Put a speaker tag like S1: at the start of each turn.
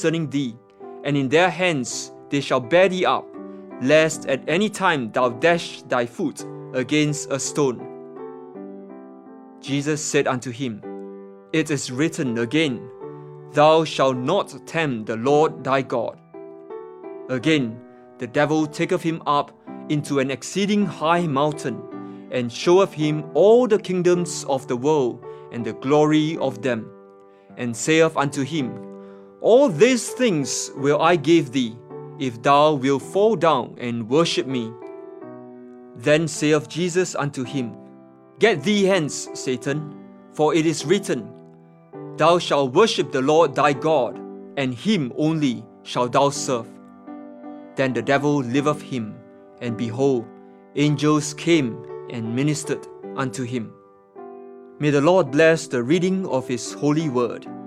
S1: concerning thee, and in their hands they shall bear thee up, lest at any time thou dash thy foot against a stone. Jesus said unto him, It is written again, Thou shalt not tempt the Lord thy God. Again, the devil taketh him up into an exceeding high mountain, and showeth him all the kingdoms of the world and the glory of them, and saith unto him, All these things will I give thee, if thou wilt fall down and worship me. Then saith Jesus unto him, Get thee hence, Satan, for it is written, Thou shalt worship the Lord thy God, and him only shalt thou serve. Then the devil left him, and behold, angels came and ministered unto him. May the Lord bless the reading of His holy word.